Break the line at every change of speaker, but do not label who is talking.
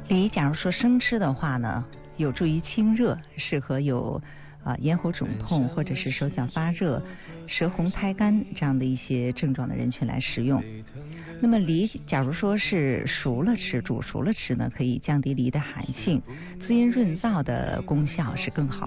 梨假如说生吃的话呢，有助于清热，适合有咽喉肿痛或者是手脚发热、舌红苔干这样的一些症状的人群来食用。那么梨假如说是熟了吃，煮熟了吃呢，可以降低梨的寒性，滋阴润燥的功效是更好。